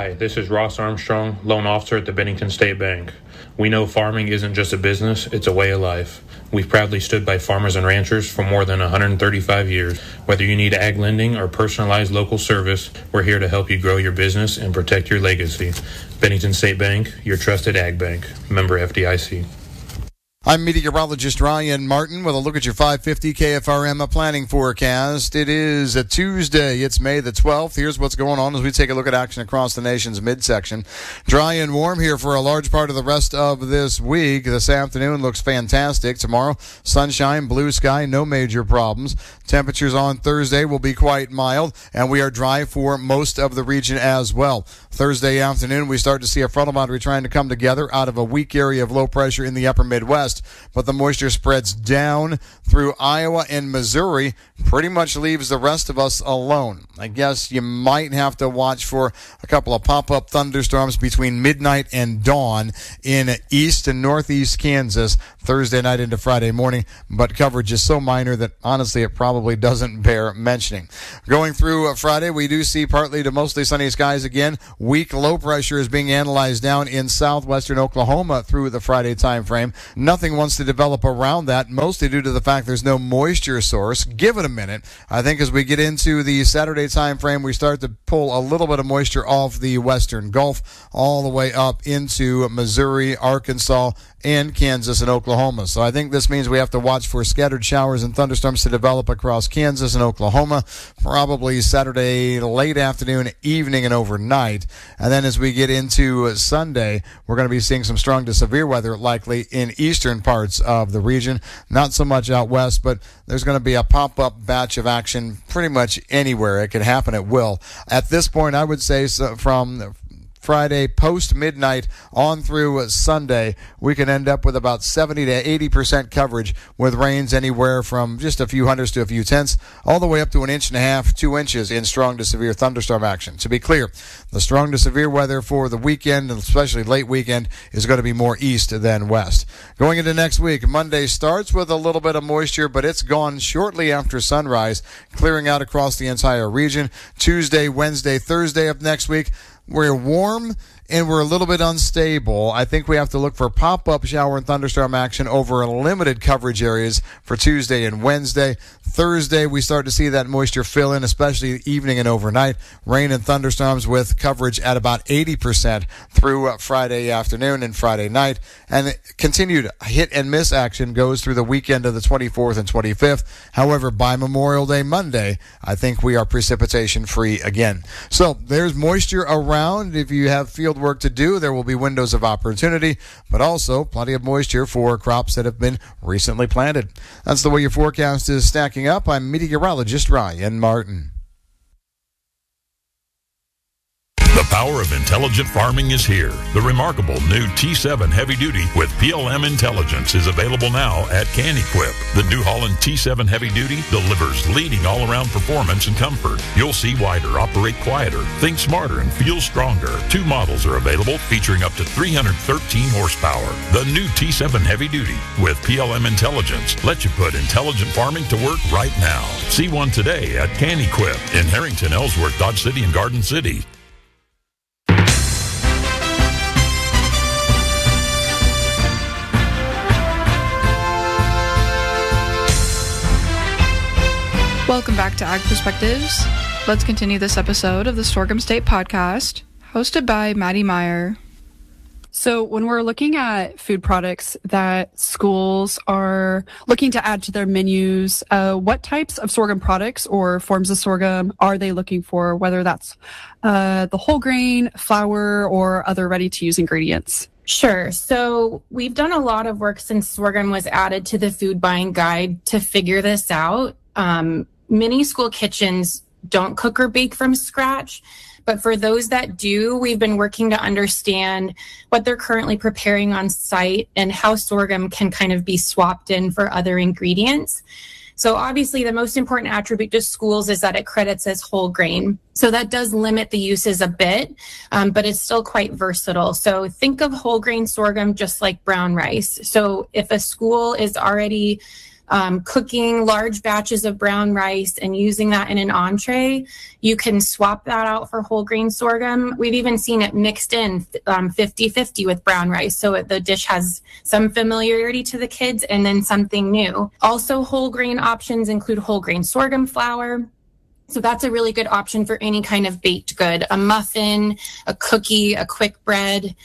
Hi, this is Ross Armstrong, loan officer at the Bennington State Bank. We know farming isn't just a business, it's a way of life. We've proudly stood by farmers and ranchers for more than 135 years. Whether you need ag lending or personalized local service, we're here to help you grow your business and protect your legacy. Bennington State Bank, your trusted ag bank. Member FDIC. I'm meteorologist Ryan Martin with a look at your 550 KFRM planning forecast. It is a Tuesday. It's May the 12th. Here's what's going on as we take a look at action across the nation's midsection. Dry and warm here for a large part of the rest of this week. This afternoon looks fantastic. Tomorrow, sunshine, blue sky, no major problems. Temperatures on Thursday will be quite mild, and we are dry for most of the region as well. Thursday afternoon, we start to see a frontal boundary trying to come together out of a weak area of low pressure in the upper Midwest. But the moisture spreads down through Iowa and Missouri, pretty much leaves the rest of us alone. I guess you might have to watch for a couple of pop-up thunderstorms between midnight and dawn in east and northeast Kansas Thursday night into Friday morning, but coverage is so minor that honestly it probably doesn't bear mentioning. Going through Friday, we do see partly to mostly sunny skies again. Weak low pressure is being analyzed down in southwestern Oklahoma through the Friday time frame. Nothing wants to develop around that, mostly due to the fact there's no moisture source. Give it a minute. I think as we get into the Saturday time frame, we start to pull a little bit of moisture off the western Gulf all the way up into Missouri, Arkansas, and Kansas and Oklahoma. So I think this means we have to watch for scattered showers and thunderstorms to develop across Kansas and Oklahoma, probably Saturday late afternoon, evening, and overnight. And then as we get into Sunday, we're going to be seeing some strong to severe weather likely in eastern parts of the region. Not so much out west, but there's going to be a pop-up batch of action pretty much anywhere. It can happen at will. At this point, I would say from Friday post-midnight on through Sunday, we can end up with about 70 to 80% coverage with rains anywhere from just a few hundredths to a few tenths, all the way up to 1.5 inches, 2 inches in strong to severe thunderstorm action. To be clear, the strong to severe weather for the weekend, and especially late weekend, is going to be more east than west. Going into next week, Monday starts with a little bit of moisture, but it's gone shortly after sunrise, clearing out across the entire region. Tuesday, Wednesday, Thursday of next week, we're warm and we're a little bit unstable. I think we have to look for pop-up shower and thunderstorm action over limited coverage areas for Tuesday and Wednesday. Thursday, we start to see that moisture fill in, especially evening and overnight. Rain and thunderstorms with coverage at about 80% through Friday afternoon and Friday night. And continued hit and miss action goes through the weekend of the 24th and 25th. However, by Memorial Day Monday, I think we are precipitation free again. So there's moisture around. If you have field work to do, there will be windows of opportunity, but also plenty of moisture for crops that have been recently planted. That's the way your forecast is stacking up. I'm meteorologist Ryan Martin. The power of intelligent farming is here. The remarkable new T7 Heavy Duty with PLM Intelligence is available now at Can-Equip. The New Holland T7 Heavy Duty delivers leading all-around performance and comfort. You'll see wider, operate quieter, think smarter, and feel stronger. 2 models are available featuring up to 313 horsepower. The new T7 Heavy Duty with PLM Intelligence lets you put intelligent farming to work right now. See one today at Can-Equip in Harrington, Ellsworth, Dodge City, and Garden City. Welcome back to Ag Perspectives. Let's continue this episode of the Sorghum State Podcast, hosted by Maddie Meyer. So when we're looking at food products that schools are looking to add to their menus, what types of sorghum products or forms of sorghum are they looking for, whether that's the whole grain, flour, or other ready-to-use ingredients? Sure. So we've done a lot of work since sorghum was added to the food buying guide to figure this out. Many school kitchens don't cook or bake from scratch, but for those that do, we've been working to understand what they're currently preparing on site and how sorghum can kind of be swapped in for other ingredients. So obviously the most important attribute to schools is that it credits as whole grain. So that does limit the uses a bit, but it's still quite versatile. So think of whole grain sorghum just like brown rice. So if a school is already cooking large batches of brown rice and using that in an entree, you can swap that out for whole grain sorghum. We've even seen it mixed in 50-50 with brown rice. So the dish has some familiarity to the kids and then something new. Also, whole grain options include whole grain sorghum flour. So that's a really good option for any kind of baked good, a muffin, a cookie, a quick bread.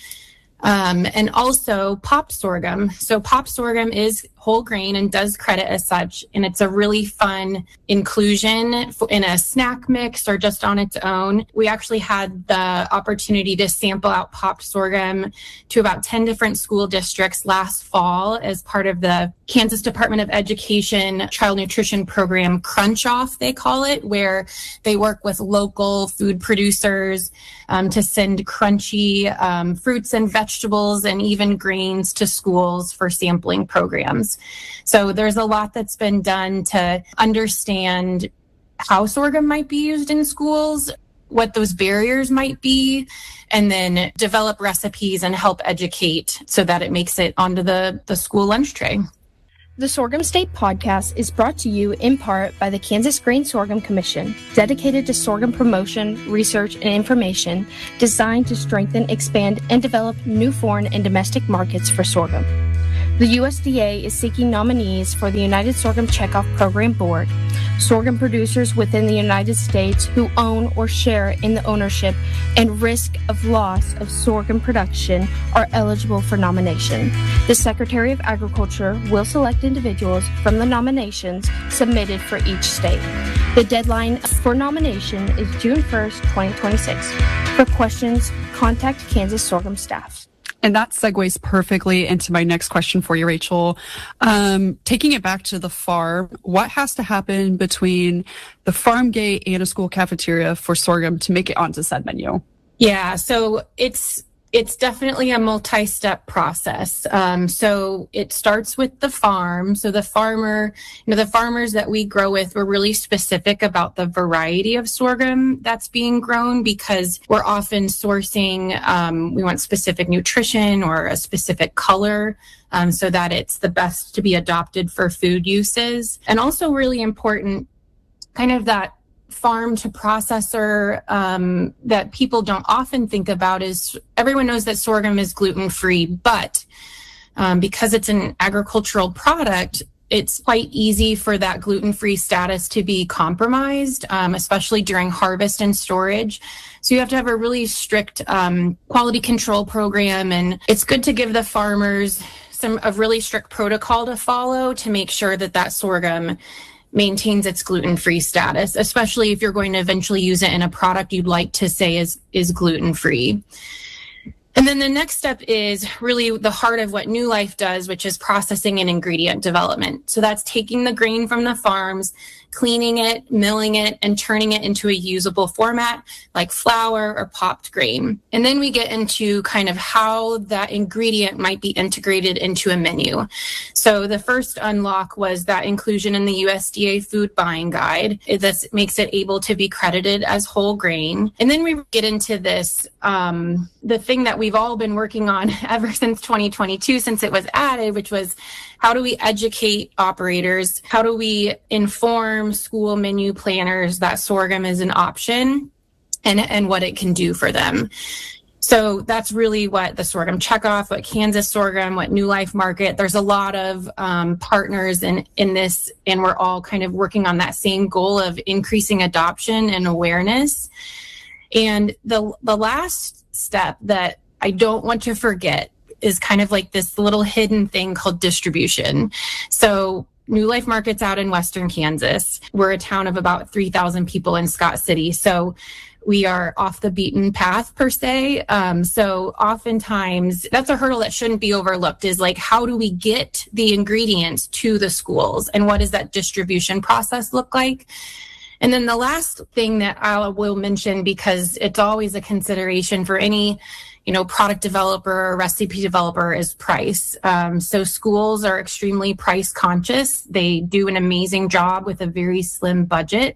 And also pop sorghum. So pop sorghum is whole grain and does credit as such. And it's a really fun inclusion in a snack mix or just on its own. We actually had the opportunity to sample out pop sorghum to about 10 different school districts last fall as part of the Kansas Department of Education Child Nutrition Program Crunch Off, they call it, where they work with local food producers to send crunchy fruits and vegetables and even grains to schools for sampling programs. So there's a lot that's been done to understand how sorghum might be used in schools, what those barriers might be, and then develop recipes and help educate so that it makes it onto the school lunch tray. The Sorghum State Podcast is brought to you in part by the Kansas Grain Sorghum Commission, dedicated to sorghum promotion, research, and information designed to strengthen, expand, and develop new foreign and domestic markets for sorghum. The USDA is seeking nominees for the United Sorghum Checkoff Program Board. Sorghum producers within the United States who own or share in the ownership and risk of loss of sorghum production are eligible for nomination. The Secretary of Agriculture will select individuals from the nominations submitted for each state. The deadline for nomination is June 1st, 2026. For questions, contact Kansas Sorghum staff. And that segues perfectly into my next question for you, Rachel. Taking it back to the farm, what has to happen between the farm gate and a school cafeteria for sorghum to make it onto said menu? Yeah, so it's definitely a multi-step process. So it starts with the farm. So the farmer, the farmers that we grow with, we're really specific about the variety of sorghum that's being grown because we're often sourcing, we want specific nutrition or a specific color. So that it's the best to be adopted for food uses. And also really important, kind of that farm to processor that people don't often think about is everyone knows that sorghum is gluten-free, but because it's an agricultural product, it's quite easy for that gluten-free status to be compromised, especially during harvest and storage. So you have to have a really strict quality control program, and it's good to give the farmers a really strict protocol to follow to make sure that that sorghum maintains its gluten-free status, especially if you're going to eventually use it in a product you'd like to say is gluten-free. And then the next step is really the heart of what New Life does, which is processing and ingredient development. So that's taking the grain from the farms, cleaning it, milling it, and turning it into a usable format like flour or popped grain. And then we get into kind of how that ingredient might be integrated into a menu. So the first unlock was that inclusion in the USDA food buying guide. That makes it able to be credited as whole grain. And then we get into this, the thing that we've all been working on ever since 2022, since it was added, which was how do we educate operators? How do we inform school menu planners that sorghum is an option and what it can do for them? So that's really what the Sorghum Checkoff, what Kansas Sorghum, what New Life Market, there's a lot of partners in this, and we're all kind of working on that same goal of increasing adoption and awareness. And the last step that I don't want to forget is kind of like this little hidden thing called distribution. So New Life Market's out in Western Kansas. We're a town of about 3,000 people in Scott City. So we are off the beaten path per se. So oftentimes that's a hurdle that shouldn't be overlooked, is like, how do we get the ingredients to the schools and what does that distribution process look like? And then the last thing that I will mention, because it's always a consideration for any product developer or recipe developer, is price. So schools are extremely price conscious. They do an amazing job with a very slim budget.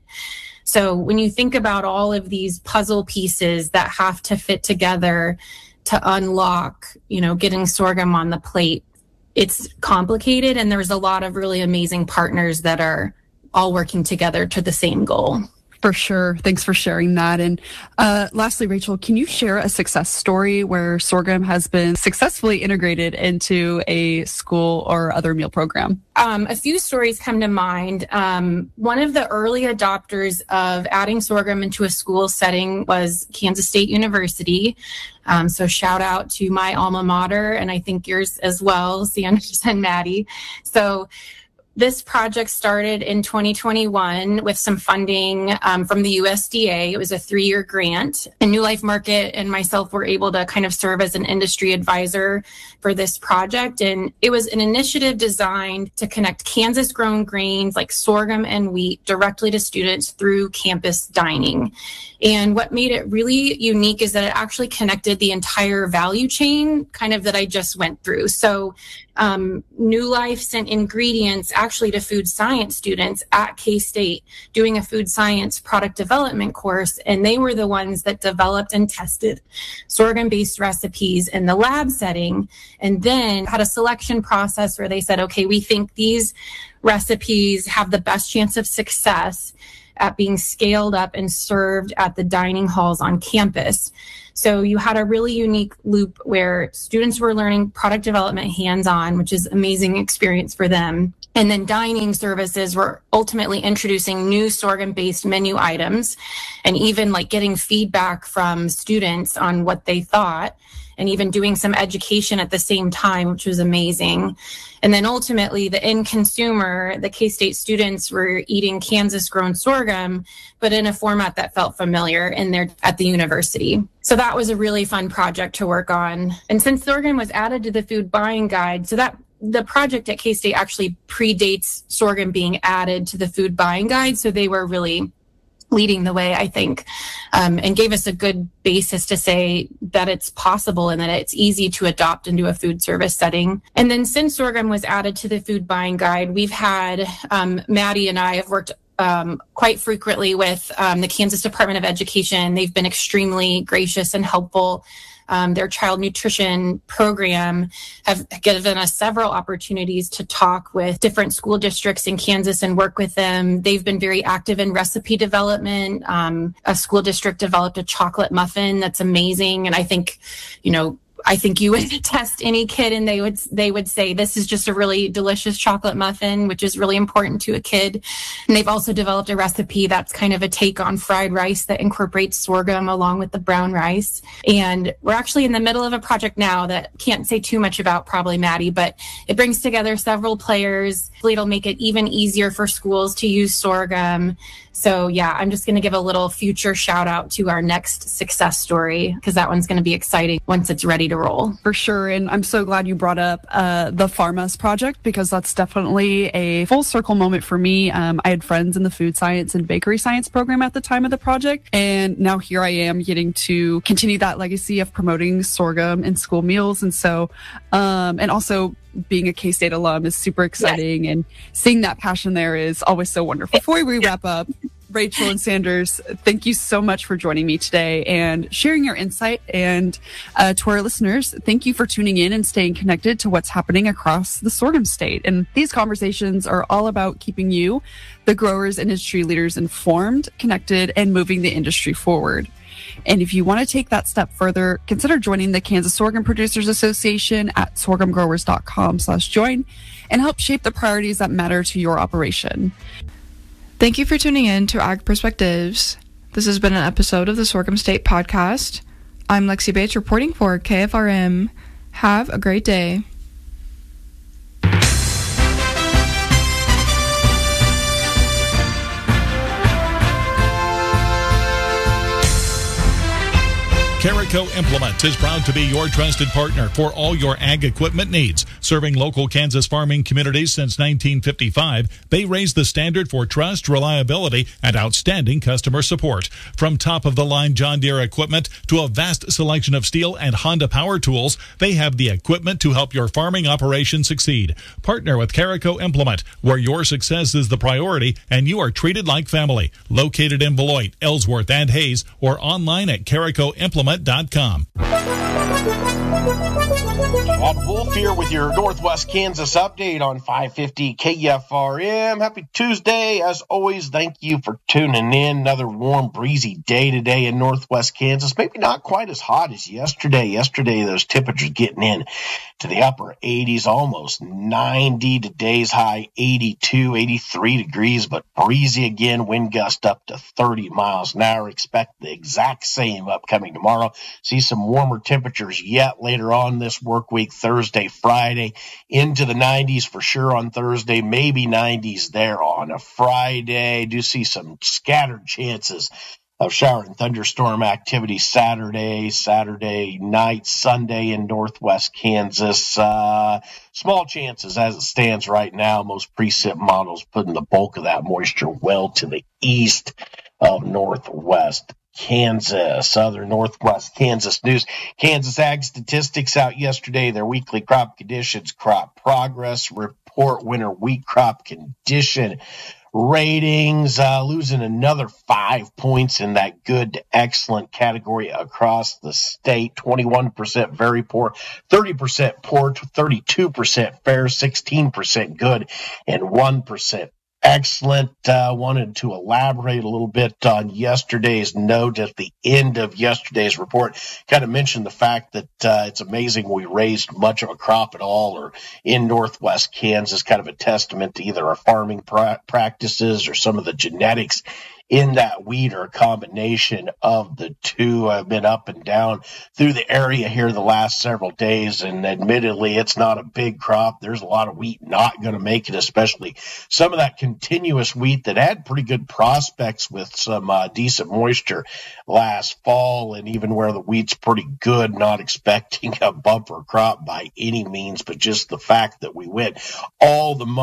So when you think about all of these puzzle pieces that have to fit together to unlock, getting sorghum on the plate, it's complicated, and there's a lot of really amazing partners that are all working together to the same goal. For sure. Thanks for sharing that. And lastly, Rachel, can you share a success story where sorghum has been successfully integrated into a school or other meal program? A few stories come to mind. One of the early adopters of adding sorghum into a school setting was Kansas State University. So shout out to my alma mater, and I think yours as well, Sanders and Maddie. So this project started in 2021 with some funding from the USDA. It was a 3-year grant. And New Life Market and myself were able to kind of serve as an industry advisor for this project. And it was an initiative designed to connect Kansas-grown grains like sorghum and wheat directly to students through campus dining. And what made it really unique is that it actually connected the entire value chain kind of that I just went through. So New Life sent ingredients actually to food science students at K-State doing a food science product development course, and they were the ones that developed and tested sorghum-based recipes in the lab setting, and then had a selection process where they said, okay, we think these recipes have the best chance of success at being scaled up and served at the dining halls on campus. So you had a really unique loop where students were learning product development hands-on, which is an amazing experience for them. And then dining services were ultimately introducing new sorghum-based menu items and even like getting feedback from students on what they thought, and even doing some education at the same time, which was amazing. And then ultimately, the end consumer, the K-State students were eating Kansas-grown sorghum, but in a format that felt familiar at the university. So that was a really fun project to work on. And since sorghum was added to the food buying guide, so that the project at K-State actually predates sorghum being added to the food buying guide. So they were really leading the way, I think, and gave us a good basis to say that it's possible and that it's easy to adopt into a food service setting. And then since sorghum was added to the food buying guide, we've had, Maddie and I have worked quite frequently with the Kansas Department of Education. They've been extremely gracious and helpful. Their child nutrition program have given us several opportunities to talk with different school districts in Kansas and work with them. They've been very active in recipe development. A school district developed a chocolate muffin that's amazing. And I think, I think you would test any kid and they would say, this is just a really delicious chocolate muffin, which is really important to a kid. And they've also developed a recipe that's kind of a take on fried rice that incorporates sorghum along with the brown rice. And we're actually in the middle of a project now that can't say too much about, probably, Maddie, but it brings together several players. It'll make it even easier for schools to use sorghum. So yeah, I'm just going to give a little future shout out to our next success story, because that one's going to be exciting once it's ready to roll. For sure. And I'm so glad you brought up the Pharmas project, because that's definitely a full circle moment for me. I had friends in the food science and bakery science program at the time of the project. And now here I am getting to continue that legacy of promoting sorghum in school meals. And so, and also being a K-State alum is super exciting. Yes. And seeing that passion there is always so wonderful. Before we wrap up, Rachel and Sanders, thank you so much for joining me today and sharing your insight. And to our listeners, thank you for tuning in and staying connected to what's happening across the sorghum state. And these conversations are all about keeping you, the growers and industry leaders, informed, connected, and moving the industry forward. And if you want to take that step further, consider joining the Kansas Sorghum Producers Association at sorghumgrowers.com/join and help shape the priorities that matter to your operation. Thank you for tuning in to Ag Perspectives. This has been an episode of the Sorghum State Podcast. I'm Lexi Bates reporting for KFRM. Have a great day. Carico Implement is proud to be your trusted partner for all your ag equipment needs. Serving local Kansas farming communities since 1955, they raised the standard for trust, reliability, and outstanding customer support. From top-of-the-line John Deere equipment to a vast selection of Steel and Honda power tools, they have the equipment to help your farming operation succeed. Partner with Carico Implement, where your success is the priority and you are treated like family. Located in Beloit, Ellsworth, and Hayes, or online at caricoimplement.com. Chad Wolf here with your Northwest Kansas update on 550 KFRM. Happy Tuesday. As always, thank you for tuning in. Another warm, breezy day today in Northwest Kansas. Maybe not quite as hot as yesterday. Yesterday, those temperatures getting in to the upper 80s, almost 90. Today's high 82, 83 degrees, but breezy again. Wind gust up to 30 miles an hour. Expect the exact same upcoming tomorrow. See some warmer temperatures yet later on this work week, Thursday, Friday, into the 90s for sure on Thursday, maybe 90s there on a Friday. Do see some scattered chances of shower and thunderstorm activity Saturday night, Sunday in Northwest Kansas. Small chances as it stands right now. Most precip models putting the bulk of that moisture well to the east of Northwest Kansas. Other Northwest Kansas news. Kansas Ag Statistics out yesterday. Their weekly crop conditions, crop progress report, winter wheat crop condition ratings, losing another 5 points in that good to excellent category across the state. 21% very poor, 30% poor, 32% fair, 16% good, and 1% excellent. Wanted to elaborate a little bit on yesterday's note at the end of yesterday's report. Kind of mentioned the fact that it's amazing we raised much of a crop at all or in Northwest Kansas, kind of a testament to either our farming practices or some of the genetics in that wheat, or a combination of the two. I've been up and down through the area here the last several days, and admittedly, it's not a big crop. There's a lot of wheat not going to make it, especially some of that continuous wheat that had pretty good prospects with some decent moisture last fall, and even where the wheat's pretty good, not expecting a bumper crop by any means, but just the fact that we went all the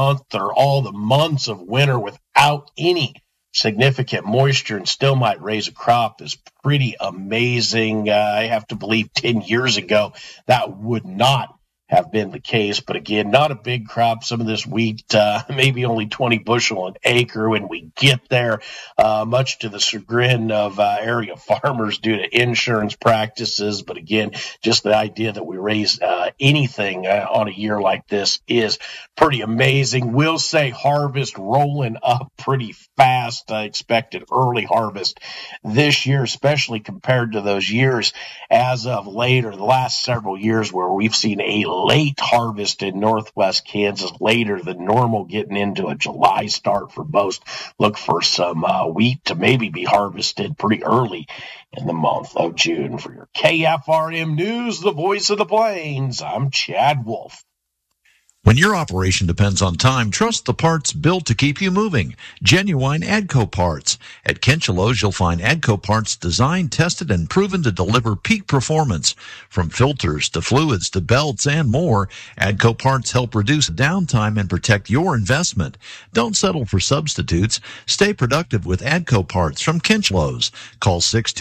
months of winter without any significant moisture and still might raise a crop is pretty amazing. I have to believe 10 years ago that would not have been the case. But again, not a big crop. Some of this wheat, maybe only 20 bushel an acre when we get there, much to the chagrin of area farmers due to insurance practices. But again, just the idea that we raise anything on a year like this is pretty amazing. We'll say harvest rolling up pretty fast. I expected early harvest this year, especially compared to those years as of late, or the last several years where we've seen a late harvest in Northwest Kansas, later than normal, getting into a July start for most. Look for some wheat to maybe be harvested pretty early in the month of June. For your KFRM News, the voice of the Plains, I'm Chad Wolf. When your operation depends on time, trust the parts built to keep you moving. Genuine AGCO parts. At Kinchelo's, you'll find AGCO parts designed, tested, and proven to deliver peak performance. From filters to fluids to belts and more, AGCO parts help reduce downtime and protect your investment. Don't settle for substitutes. Stay productive with AGCO parts from Kinchelo's. Call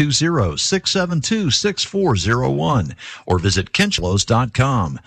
620-672-6401 or visit kinchelos.com.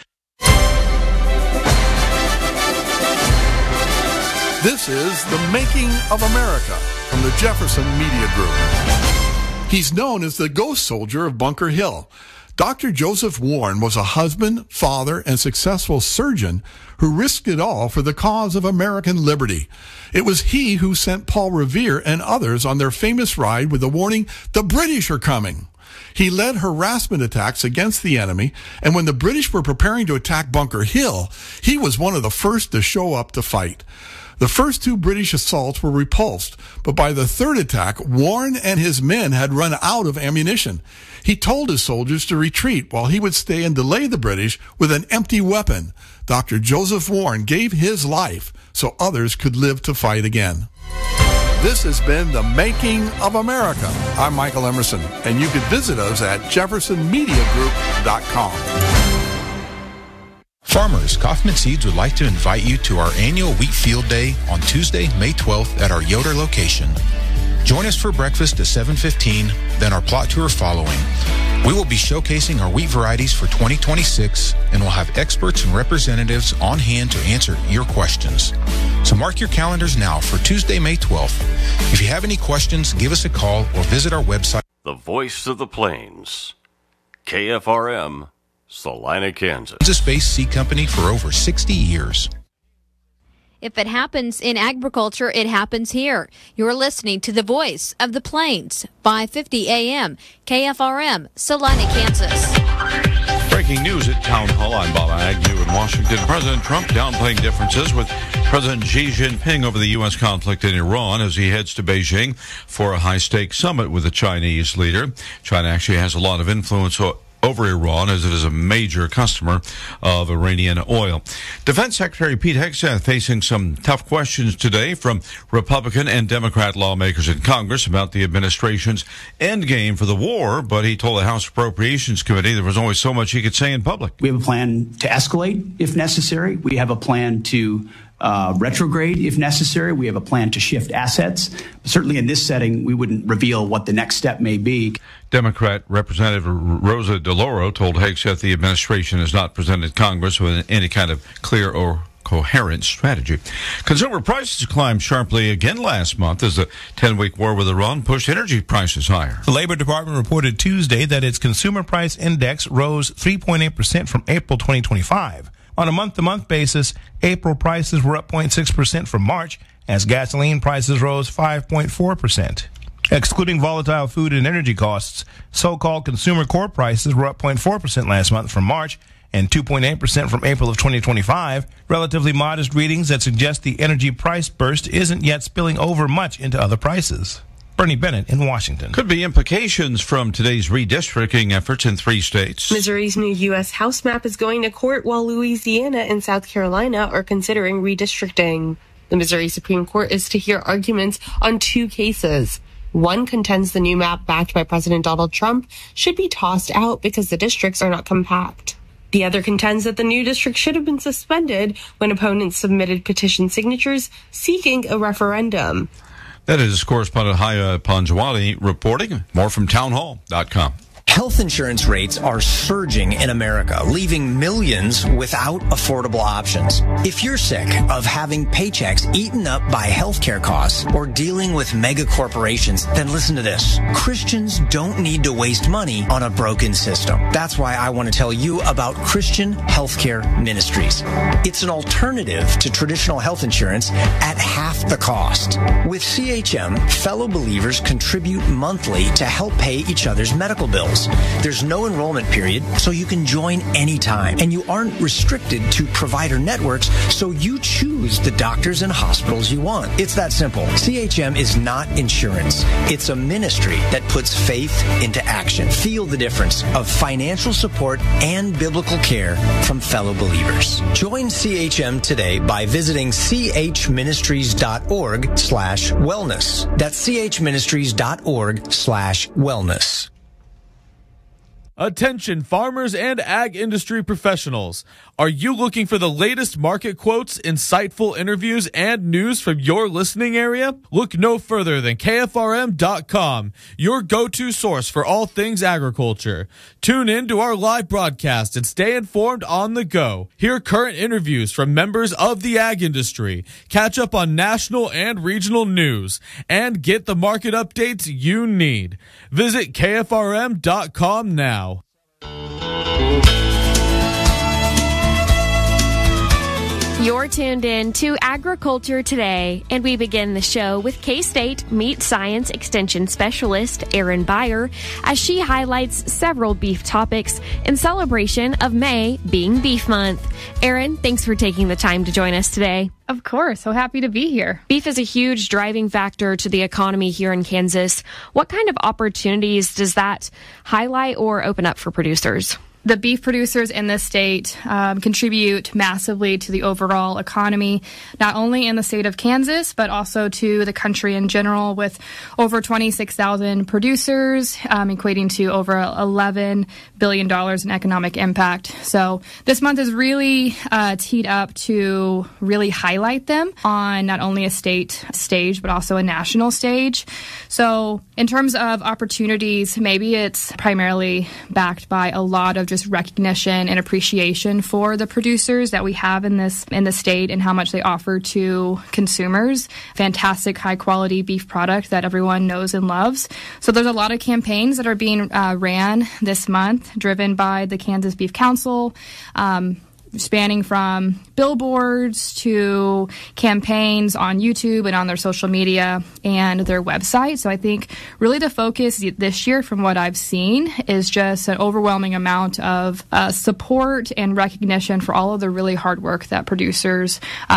This is The Making of America from the Jefferson Media Group. He's known as the ghost soldier of Bunker Hill. Dr. Joseph Warren was a husband, father, and successful surgeon who risked it all for the cause of American liberty. It was he who sent Paul Revere and others on their famous ride with the warning, "The British are coming." He led harassment attacks against the enemy, and when the British were preparing to attack Bunker Hill, he was one of the first to show up to fight. The first two British assaults were repulsed, but by the third attack, Warren and his men had run out of ammunition. He told his soldiers to retreat while he would stay and delay the British with an empty weapon. Dr. Joseph Warren gave his life so others could live to fight again. This has been The Making of America. I'm Michael Emerson, and you can visit us at jeffersonmediagroup.com. Farmers, Kaufman Seeds would like to invite you to our annual Wheat Field Day on Tuesday, May 12th at our Yoder location. Join us for breakfast at 7:15, then our plot tour following. We will be showcasing our wheat varieties for 2026, and we'll have experts and representatives on hand to answer your questions. So mark your calendars now for Tuesday, May 12th. If you have any questions, give us a call or visit our website. The Voice of the Plains, KFRM, Salina, Kansas. Kansas-based seed company for over 60 years. If it happens in agriculture, it happens here. You're listening to the voice of the Plains, 550 AM, KFRM, Salina, Kansas. Breaking news at Town Hall. I'm Bob Agnew in Washington. President Trump downplaying differences with President Xi Jinping over the U.S. conflict in Iran as he heads to Beijing for a high-stakes summit with the Chinese leader. China actually has a lot of influence over Iran, as it is a major customer of Iranian oil. Defense Secretary Pete Hegseth facing some tough questions today from Republican and Democrat lawmakers in Congress about the administration's endgame for the war, but he told the House Appropriations Committee there was only so much he could say in public. We have a plan to escalate if necessary. We have a plan to retrograde if necessary. We have a plan to shift assets. But certainly in this setting, we wouldn't reveal what the next step may be. Democrat Representative Rosa DeLauro told Hegseth the administration has not presented Congress with any kind of clear or coherent strategy. Consumer prices climbed sharply again last month as the 10-week war with Iran pushed energy prices higher. The Labor Department reported Tuesday that its consumer price index rose 3.8% from April 2025. On a month-to-month basis, April prices were up 0.6% from March, as gasoline prices rose 5.4%. Excluding volatile food and energy costs, so-called consumer core prices were up 0.4% last month from March and 2.8% from April of 2025, relatively modest readings that suggest the energy price burst isn't yet spilling over much into other prices. Bernie Bennett in Washington. Could be implications from today's redistricting efforts in 3 states. Missouri's new U.S. House map is going to court while Louisiana and South Carolina are considering redistricting. The Missouri Supreme Court is to hear arguments on 2 cases. One contends the new map backed by President Donald Trump should be tossed out because the districts are not compact. The other contends that the new district should have been suspended when opponents submitted petition signatures seeking a referendum. That is correspondent Haya Panjwani reporting. More from townhall.com. Health insurance rates are surging in America, leaving millions without affordable options. If you're sick of having paychecks eaten up by healthcare costs or dealing with mega corporations, then listen to this. Christians don't need to waste money on a broken system. That's why I want to tell you about Christian Healthcare Ministries. It's an alternative to traditional health insurance at half the cost. With CHM, fellow believers contribute monthly to help pay each other's medical bills. There's no enrollment period, so you can join anytime. And you aren't restricted to provider networks, so you choose the doctors and hospitals you want. It's that simple. CHM is not insurance. It's a ministry that puts faith into action. Feel the difference of financial support and biblical care from fellow believers. Join CHM today by visiting chministries.org/wellness. That's chministries.org/wellness. Attention farmers and ag industry professionals. Are you looking for the latest market quotes, insightful interviews, and news from your listening area? Look no further than KFRM.com, your go-to source for all things agriculture. Tune in to our live broadcast and stay informed on the go. Hear current interviews from members of the ag industry, catch up on national and regional news, and get the market updates you need. Visit KFRM.com now. You're tuned in to Agriculture Today, and we begin the show with K-State Meat Science Extension Specialist Erin Beyer as she highlights several beef topics in celebration of May being Beef Month. Erin, thanks for taking the time to join us today. Of course. So happy to be here. Beef is a huge driving factor to the economy here in Kansas. What kind of opportunities does that highlight or open up for producers? The beef producers in this state contribute massively to the overall economy, not only in the state of Kansas, but also to the country in general, with over 26,000 producers, equating to over $11 billion in economic impact. So this month is really teed up to really highlight them on not only a state stage, but also a national stage. So in terms of opportunities, maybe it's primarily backed by a lot of just recognition and appreciation for the producers that we have in the state and how much they offer to consumers. Fantastic, high-quality beef product that everyone knows and loves. So there's a lot of campaigns that are being ran this month, driven by the Kansas Beef Council, spanning from billboards to campaigns on YouTube and on their social media and their website. So I think really the focus this year, from what I've seen, is just an overwhelming amount of support and recognition for all of the really hard work that producers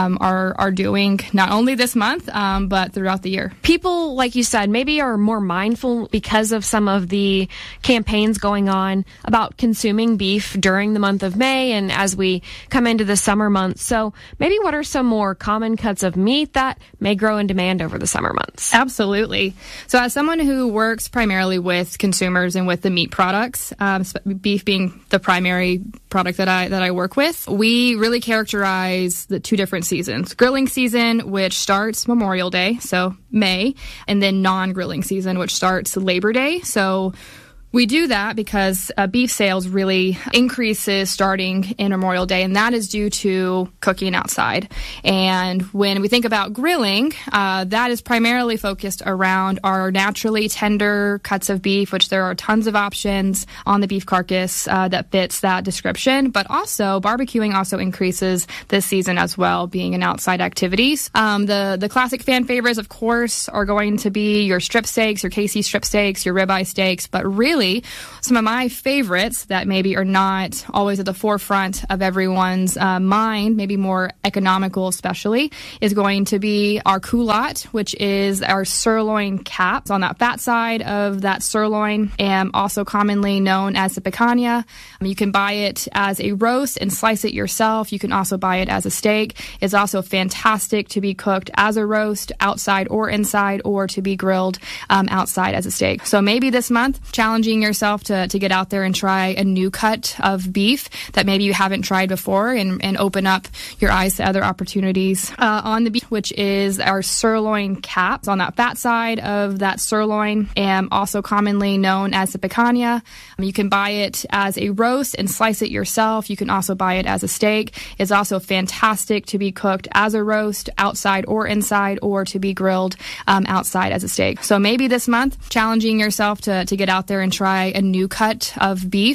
are doing, not only this month, but throughout the year. People, like you said, maybe are more mindful because of some of the campaigns going on about consuming beef during the month of May and as we come into the summer months. So maybe what are some more common cuts of meat that may grow in demand over the summer months? Absolutely. So as someone who works primarily with consumers and with the meat products, beef being the primary product that I work with, we really characterize the two different seasons. Grilling season, which starts Memorial Day, so May, and then non-grilling season, which starts Labor Day. So we do that because beef sales really increases starting in Memorial Day, and that is due to cooking outside. And when we think about grilling, that is primarily focused around our naturally tender cuts of beef, which there are tons of options on the beef carcass that fits that description. But also, barbecuing also increases this season as well, being an outside activities. The classic fan favorites, of course, are going to be your strip steaks, your KC strip steaks, your ribeye steaks, but really some of my favorites that maybe are not always at the forefront of everyone's mind, maybe more economical especially, is going to be our culotte, which is our sirloin caps on that fat side of that sirloin, and also commonly known as the picanha. You can buy it as a roast and slice it yourself. You can also buy it as a steak. It's also fantastic to be cooked as a roast outside or inside, or to be grilled outside as a steak. So maybe this month, challenging yourself to get out there and try a new cut of beef that maybe you haven't tried before, and open up your eyes to other opportunities on the beef, which is our sirloin caps on that fat side of that sirloin, and also commonly known as the picanha. You can buy it as a roast and slice it yourself. You can also buy it as a steak. It's also fantastic to be cooked as a roast outside or inside, or to be grilled outside as a steak. So maybe this month, challenging yourself to get out there and try a new cut of beef